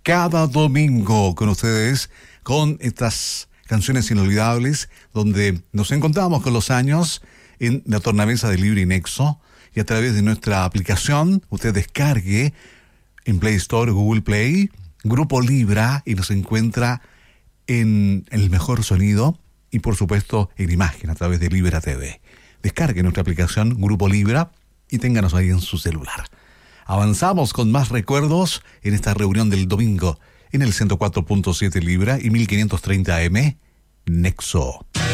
cada domingo con ustedes, con estas canciones inolvidables, donde nos encontramos con los años en la tornamesa de Libre y Nexo, y a través de nuestra aplicación, usted descargue en Play Store, Google Play, Grupo Libra, y nos encuentra en el mejor sonido y por supuesto en imagen a través de Libra TV. Descargue nuestra aplicación Grupo Libra y ténganos ahí en su celular. Avanzamos con más recuerdos en esta reunión del domingo en el 104.7 Libra y 1530 AM Nexo.